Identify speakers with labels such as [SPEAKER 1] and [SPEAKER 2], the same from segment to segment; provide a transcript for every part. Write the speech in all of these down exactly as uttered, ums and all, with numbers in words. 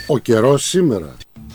[SPEAKER 1] Ο καιρός σήμερα.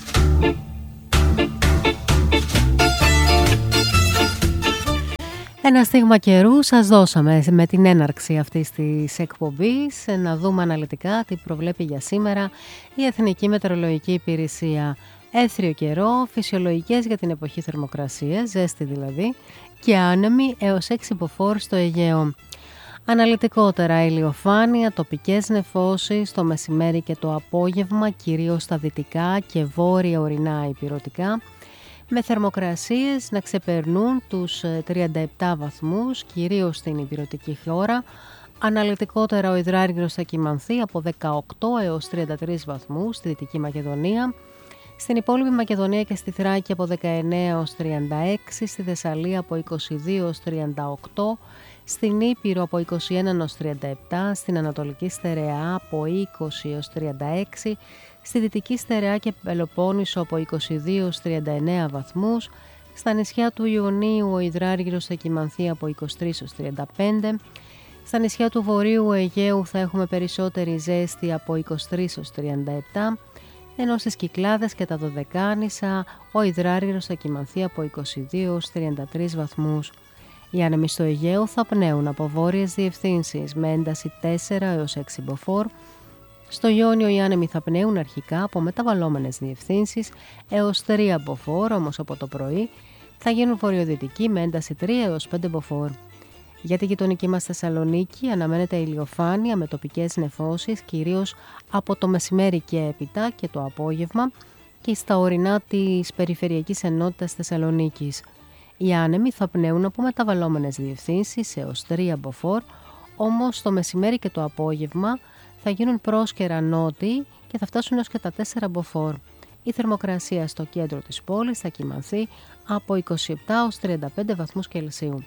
[SPEAKER 2] Ένα στίγμα καιρού σας δώσαμε με την έναρξη αυτής της εκπομπής. Να δούμε αναλυτικά τι προβλέπει για σήμερα η Εθνική Μετεωρολογική Υπηρεσία. Έθριο καιρό, φυσιολογικές για την εποχή θερμοκρασίας, ζέστη δηλαδή, και άνεμη έως έξι μποφόρ στο Αιγαίο. Αναλυτικότερα ηλιοφάνεια, τοπικές νεφώσεις το μεσημέρι και το απόγευμα, κυρίως στα δυτικά και βόρεια ορεινά ηπειρωτικά, με θερμοκρασίες να ξεπερνούν τους τριάντα επτά βαθμούς, κυρίως στην ηπειρωτική χώρα. Αναλυτικότερα ο υδράργυρος θα κυμανθεί από δεκαοκτώ έως τριάντα τρεις βαθμούς στη Δυτική Μακεδονία, στην υπόλοιπη Μακεδονία και στη Θράκη από δεκαεννέα έως τριάντα έξι, στη Θεσσαλία από είκοσι δύο έως τριάντα οκτώ, στην Ήπειρο από είκοσι ένα έως τριάντα επτά, στην Ανατολική Στερεά από είκοσι έως τριάντα έξι, στη Δυτική Στερεά και Πελοπόννησο από είκοσι δύο έως τριάντα εννέα βαθμούς, στα νησιά του Ιωνίου ο υδράργυρος θα κυμανθεί από είκοσι τρεις έως τριάντα πέντε, στα νησιά του Βορείου Αιγαίου θα έχουμε περισσότερη ζέστη από είκοσι τρεις έως τριάντα επτά, ενώ στις Κυκλάδες και τα Δωδεκάνησα ο υδράργυρος θα κυμανθεί από είκοσι δύο έως τριάντα τρεις βαθμούς. Οι άνεμοι στο Αιγαίο θα πνέουν από βόρειες διευθύνσεις με ένταση τέσσερα έως έξι μποφόρ. Στο Ιόνιο οι άνεμοι θα πνέουν αρχικά από μεταβαλλόμενες διευθύνσεις έως τρία μποφόρ, όμως από το πρωί θα γίνουν βορειοδυτικοί με ένταση τρία έως πέντε μποφόρ. Για τη γειτονική μας Θεσσαλονίκη αναμένεται ηλιοφάνεια με τοπικές νεφώσεις, κυρίως από το μεσημέρι και έπειτα και το απόγευμα, και στα ορεινά της περιφερειακής ενότητας Θεσσαλονίκης. Οι άνεμοι θα πνέουν από μεταβαλλόμενες διευθύνσεις έως τρία μποφόρ, όμως το μεσημέρι και το απόγευμα θα γίνουν πρόσκαιρα νότιοι και θα φτάσουν έως και τα τέσσερα μποφόρ. Η θερμοκρασία στο κέντρο της πόλης θα κυμανθεί από είκοσι επτά έως τριάντα πέντε βαθμούς Κελσίου.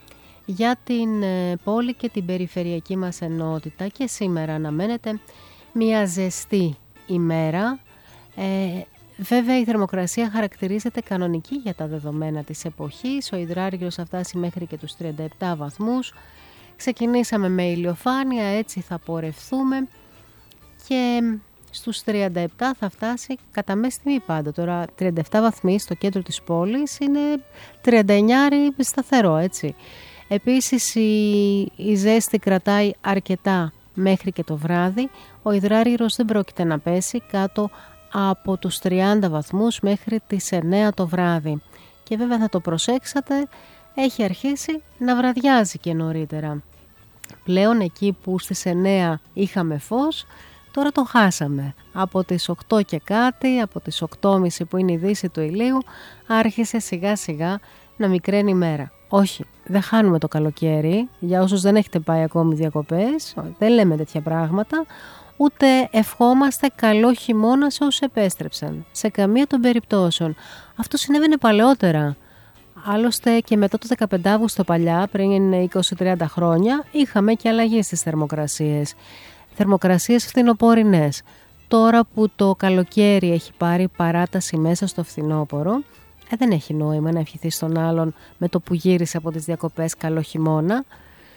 [SPEAKER 2] Για την ε, πόλη και την περιφερειακή μας ενότητα και σήμερα αναμένεται μια ζεστή ημέρα. Ε, βέβαια η θερμοκρασία χαρακτηρίζεται κανονική για τα δεδομένα της εποχής. Ο υδράργυρος θα φτάσει μέχρι και τους τριάντα επτά βαθμούς. Ξεκινήσαμε με ηλιοφάνεια, έτσι θα πορευθούμε και στους τριάντα επτά θα φτάσει κατά μέση τιμή πάντα. Τώρα τριάντα επτά βαθμοί στο κέντρο της πόλης είναι τριάντα εννιά σταθερό, έτσι. Επίσης η, η ζέστη κρατάει αρκετά μέχρι και το βράδυ. Ο υδράργυρος δεν πρόκειται να πέσει κάτω από τους τριάντα βαθμούς μέχρι τις εννέα το βράδυ. Και βέβαια θα το προσέξατε, έχει αρχίσει να βραδιάζει και νωρίτερα. Πλέον εκεί που στις εννέα είχαμε φως, τώρα το χάσαμε. Από τις οκτώ και κάτι, από τις οκτώ και μισή που είναι η δύση του ηλίου, άρχισε σιγά σιγά να μικραίνει η μέρα. Όχι, δεν χάνουμε το καλοκαίρι, για όσους δεν έχετε πάει ακόμη διακοπές, δεν λέμε τέτοια πράγματα, ούτε ευχόμαστε καλό χειμώνα σε όσους επέστρεψαν. Σε καμία των περιπτώσεων. Αυτό συνέβαινε παλαιότερα. Άλλωστε και μετά το δεκαπέντε Αυγούστου παλιά, πριν είκοσι με τριάντα χρόνια, είχαμε και αλλαγή στις θερμοκρασίες. Θερμοκρασίες φθινοπορεινές. Τώρα που το καλοκαίρι έχει πάρει παράταση μέσα στο φθινόπωρο, ε, δεν έχει νόημα να ευχηθεί στον άλλον με το που γύρισε από τις διακοπές καλό χειμώνα.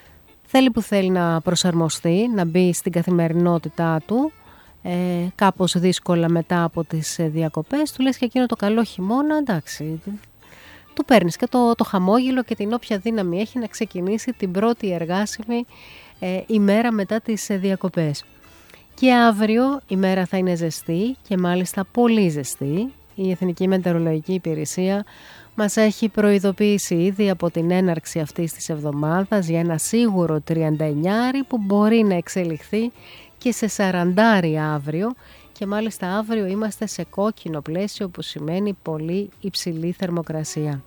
[SPEAKER 2] Θέλει που θέλει να προσαρμοστεί, να μπει στην καθημερινότητά του, ε, κάπως δύσκολα μετά από τις διακοπές. Του λες και εκείνο το καλό χειμώνα, εντάξει, του παίρνεις και το, το χαμόγελο και την όποια δύναμη έχει να ξεκινήσει την πρώτη εργάσιμη ε, ημέρα μετά τις ε, διακοπές. Και αύριο η μέρα θα είναι ζεστή και μάλιστα πολύ ζεστή. Η Εθνική Μετεωρολογική Υπηρεσία μας έχει προειδοποιήσει ήδη από την έναρξη αυτής της εβδομάδας για ένα σίγουρο τριάντα εννιά που μπορεί να εξελιχθεί και σε σαράντα αύριο, και μάλιστα αύριο είμαστε σε κόκκινο πλαίσιο που σημαίνει πολύ υψηλή θερμοκρασία.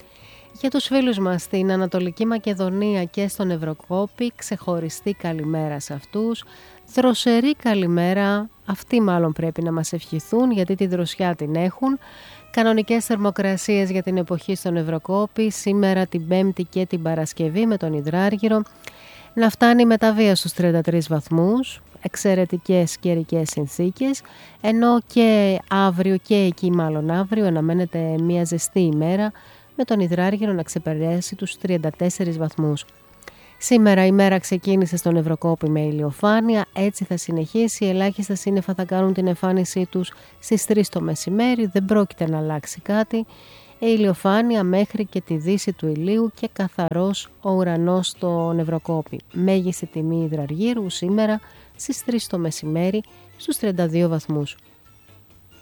[SPEAKER 2] Για τους φίλους μας στην Ανατολική Μακεδονία και στον Ευρωκόπη, ξεχωριστή καλημέρα σε αυτούς, δροσερή καλημέρα, αυτοί μάλλον πρέπει να μας ευχηθούν γιατί τη δροσιά την έχουν. Κανονικές θερμοκρασίες για την εποχή στον Ευρωκόπη, σήμερα την Πέμπτη και την Παρασκευή με τον υδράργυρο να φτάνει με τα βία στους τριάντα τρεις βαθμούς, εξαιρετικές καιρικές συνθήκες, ενώ και αύριο και εκεί μάλλον αύριο αναμένεται μια ζεστή ημέρα με τον υδράργυρο να ξεπεράσει τους τριάντα τέσσερις βαθμούς. Σήμερα η μέρα ξεκίνησε στον Ευρωκόπη με ηλιοφάνεια, έτσι θα συνεχίσει. Ελάχιστα σύννεφα θα κάνουν την εμφάνισή τους στις τρεις το μεσημέρι, δεν πρόκειται να αλλάξει κάτι. Η ηλιοφάνεια μέχρι και τη δύση του ηλίου και καθαρός ο ουρανός στον Ευρωκόπη. Μέγιστη τιμή υδραργύρου σήμερα στις τρεις το μεσημέρι στους τριάντα δύο βαθμούς.